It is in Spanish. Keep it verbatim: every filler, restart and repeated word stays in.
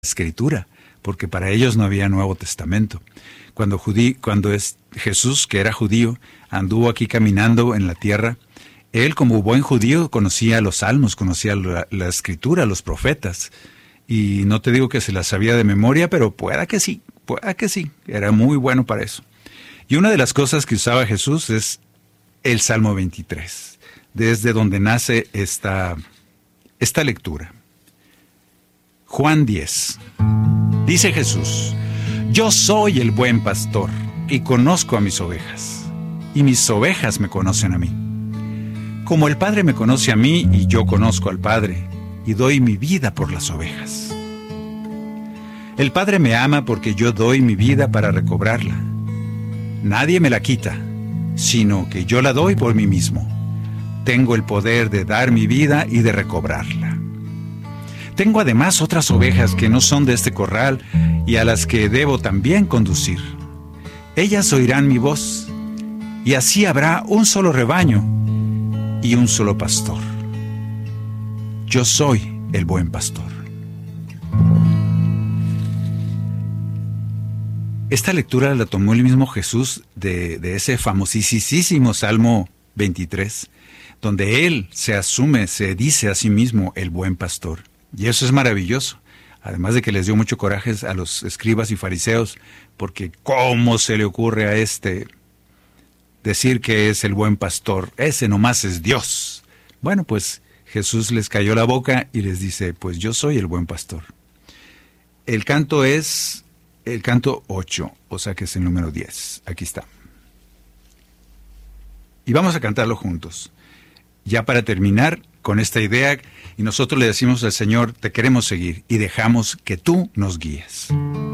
Escritura, porque para ellos no había Nuevo Testamento. Cuando, judí, cuando es Jesús, que era judío, anduvo aquí caminando en la tierra, él como buen judío conocía los salmos, conocía la, la escritura, los profetas, y no te digo que se las sabía de memoria, pero pueda que sí, pueda que sí, era muy bueno para eso. Y una de las cosas que usaba Jesús es el Salmo veintitrés, desde donde nace esta, esta lectura. Juan diez. Dice Jesús: yo soy el buen pastor y conozco a mis ovejas, y mis ovejas me conocen a mí. Como el Padre me conoce a mí y yo conozco al Padre, y doy mi vida por las ovejas. El Padre me ama porque yo doy mi vida para recobrarla. Nadie me la quita, sino que yo la doy por mí mismo. Tengo el poder de dar mi vida y de recobrarla. Tengo además otras ovejas que no son de este corral y a las que debo también conducir. Ellas oirán mi voz, y así habrá un solo rebaño y un solo pastor. Yo soy el buen pastor. Esta lectura la tomó el mismo Jesús de, de ese famosísimo Salmo veintitrés, donde Él se asume, se dice a sí mismo el buen pastor. Y eso es maravilloso, además de que les dio mucho coraje a los escribas y fariseos, porque ¿cómo se le ocurre a este decir que es el buen pastor? Ese nomás es Dios. Bueno, pues Jesús les cayó la boca y les dice: pues yo soy el buen pastor. El canto es el canto ocho, o sea que es el número diez. Aquí está. Y vamos a cantarlo juntos. Ya para terminar con esta idea, y nosotros le decimos al Señor: te queremos seguir, y dejamos que tú nos guíes.